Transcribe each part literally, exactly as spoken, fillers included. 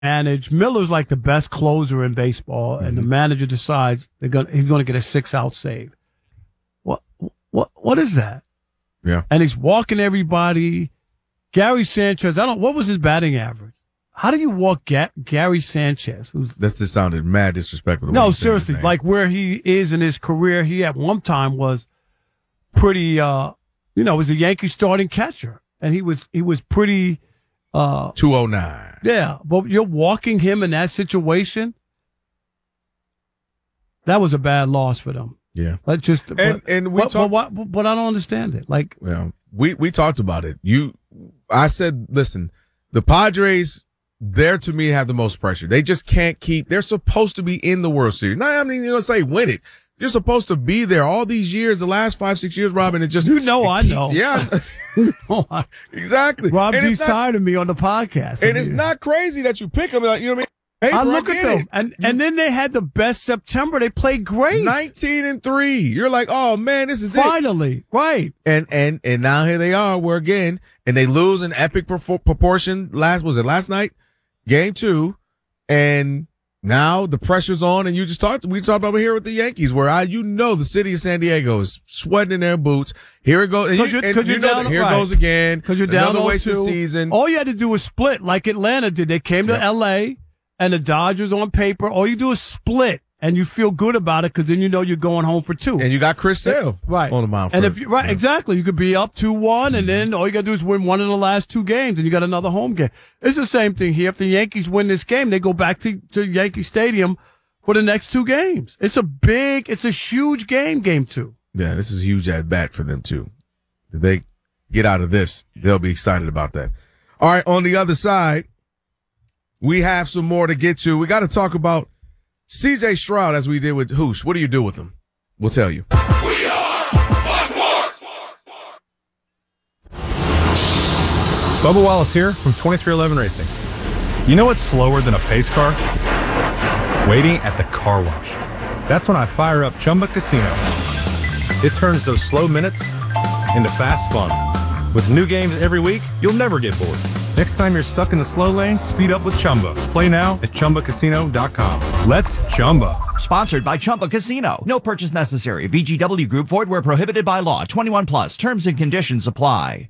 manage. Miller's like the best closer in baseball, mm-hmm. and the manager decides they're gonna, he's going to get a six-out save. What, what, what is that? Yeah. And he's walking everybody. Gary Sanchez, I don't, what was his batting average? How do you walk Ga- Gary Sanchez? Who's, that just sounded mad disrespectful. No, seriously, like where he is in his career, he at one time was pretty, uh, you know, was a Yankee starting catcher. And he was, he was pretty, uh, two oh nine. Yeah. But you're walking him in that situation. That was a bad loss for them. Yeah. Let's just, and, but, and we but, talked, but, but, but I don't understand it. Like, well, we, we talked about it. You, I said, listen, the Padres, they're to me have the most pressure. They just can't keep, they're supposed to be in the World Series. Not, I mean, you're going to say win it. You're supposed to be there all these years, the last five, six years, Robin. It just, you know, I know. Yeah. you know, I, exactly. Rob G's tired of me on the podcast. And I mean, it's not crazy that you pick them. Like, you know what I mean? Hey, I look at them, and, and then they had the best September. They played great. nineteen and three. You're like, oh man, this is finally it. Right. And and and now here they are. We're again, and they lose an epic proportion. Last was it last night, game two, and now the pressure's on. And you just talked. We talked about it here with the Yankees, where I, you know, the city of San Diego is sweating in their boots. Here it goes. And Cause you, you're, and cause you you're know down, that here right. it goes again. Because you're down another oh wasted two. season. All you had to do was split, like Atlanta did. They came to yep. L A. And the Dodgers on paper, all you do is split, and you feel good about it because then you know you're going home for two. And you got Chris Sale right on the mound. And for, if you right, yeah. exactly, you could be up two one, mm-hmm. and then all you got to do is win one of the last two games, and you got another home game. It's the same thing here. If the Yankees win this game, they go back to, to Yankee Stadium for the next two games. It's a big, it's a huge game, game two. Yeah, this is huge at bat for them too. If they get out of this, they'll be excited about that. All right, on the other side, we have some more to get to. We got to talk about C J Stroud as we did with Hoosh. What do you do with him? We'll tell you. We are Fox Sports. Bubba Wallace here from twenty-three eleven Racing. You know what's slower than a pace car? Waiting at the car wash. That's when I fire up Chumba Casino. It turns those slow minutes into fast fun. With new games every week, you'll never get bored. Next time you're stuck in the slow lane, speed up with Chumba. Play now at Chumba Casino dot com. Let's Chumba. Sponsored by Chumba Casino. No purchase necessary. V G W Group. Void where prohibited by law. twenty-one plus. Terms and conditions apply.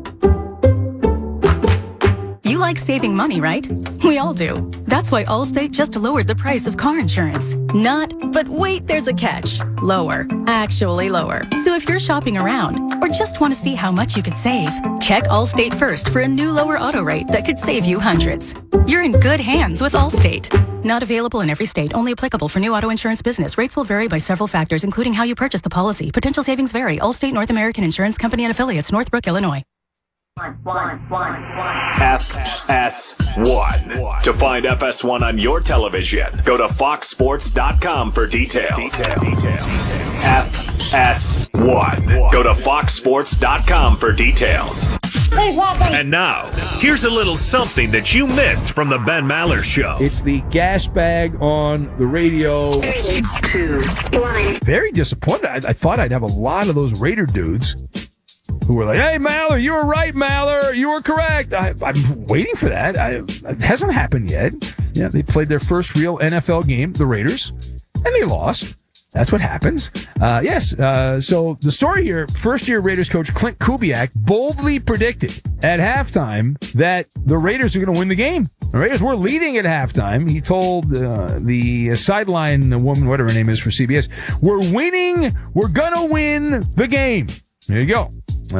You like saving money, right? We all do. That's why Allstate just lowered the price of car insurance. Not, but wait, there's a catch. Lower. Actually lower. So if you're shopping around or just want to see how much you could save, check Allstate first for a new lower auto rate that could save you hundreds. You're in good hands with Allstate. Not available in every state. Only applicable for new auto insurance business. Rates will vary by several factors, including how you purchase the policy. Potential savings vary. Allstate North American Insurance Company and Affiliates, Northbrook, Illinois. One, one, one, one. F S one. To find F S one on your television, go to fox sports dot com for details. Details. Details. F S one. Go to fox sports dot com for details. And now, here's a little something that you missed from the Ben Maller Show. It's the gas bag on the radio. Three, two, one. Very disappointed. I, I thought I'd have a lot of those Raider dudes who were like, hey, Maller, you were right, Maller. You were correct. I, I'm waiting for that. I, it hasn't happened yet. Yeah, they played their first real N F L game, the Raiders, and they lost. That's what happens. Uh, yes, uh, so the story here, first-year Raiders coach Clint Kubiak boldly predicted at halftime that the Raiders are going to win the game. The Raiders were leading at halftime. He told uh, the sideline woman, whatever her name is for C B S, we're winning. We're going to win the game. There you go. Uh,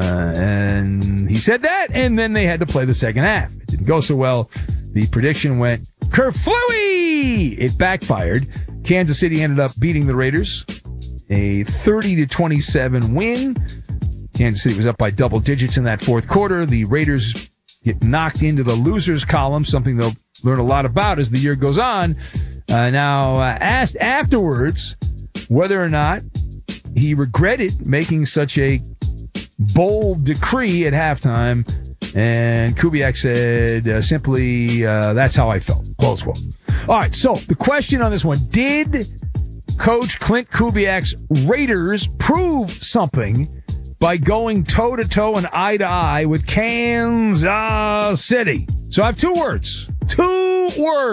and he said that, and then they had to play the second half. It didn't go so well. The prediction went kerflooey. It backfired. Kansas City ended up beating the Raiders, a thirty to twenty-seven win. Kansas City was up by double digits in that fourth quarter. The Raiders get knocked into the losers column, something they'll learn a lot about as the year goes on. Uh, now, uh, asked afterwards whether or not he regretted making such a bold decree at halftime, and Kubiak said uh, simply, uh, that's how I felt. Close quote. All right, so the question on this one, did Coach Clint Kubiak's Raiders prove something by going toe-to-toe and eye-to-eye with Kansas City? So I have two words. Two words.